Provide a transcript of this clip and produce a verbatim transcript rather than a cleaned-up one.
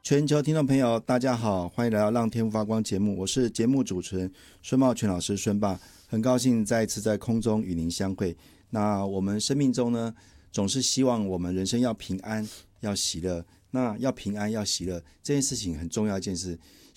全球听众朋友，大家好，欢迎来到让天赋发光节目，我是节目主持人孙茂全老师孙爸，很高兴再一次在空中与您相会。那我们生命中呢，总是希望我们人生要平安，要喜乐。那要平安，要喜乐，这件事情很重要一件事。